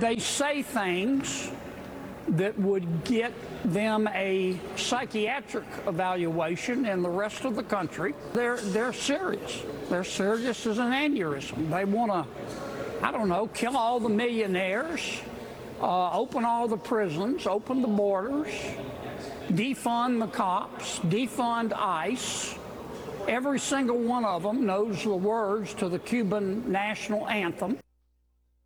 They say things that would get them a psychiatric evaluation in the rest of the country. They're serious. They're serious as an aneurysm. They want to, I don't know, kill all the millionaires, open all the prisons, open the borders, defund the cops, defund ICE. Every single one of them knows the words to the Cuban national anthem.